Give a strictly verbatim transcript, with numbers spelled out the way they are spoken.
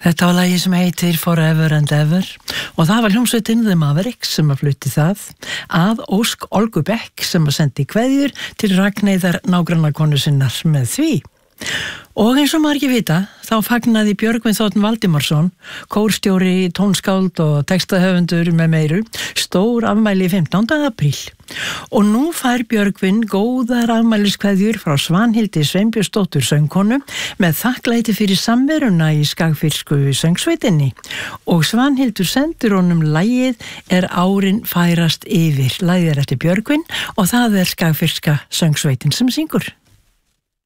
Þetta var lagi sem heitir Forever and Ever og það var hljómsveitin The Mavericks sem að flutti það að Ósk Olgu Beck sem að sendi kveðjur til Ragnheiðar nágrannakonu sinnar með því. Og eins og maður ekki vita, þá fagnaði Björgvin Þ. Valdimarsson, kórstjóri, tónskáld og textahöfundur með meiru, stór afmæli fimmtánda apríl. Og nú fær Björgvin góðar afmæliskveðjur frá Svanhildi Sveinbjörnsdóttur söngkonu með þakklæti fyrir samveruna í skagfirsku söngsveitinni. Og Svanhildur sendur honum lagið Er árin færast yfir. Lagið er eftir Björgvin og það er skagfirska söngsveitin sem syngur.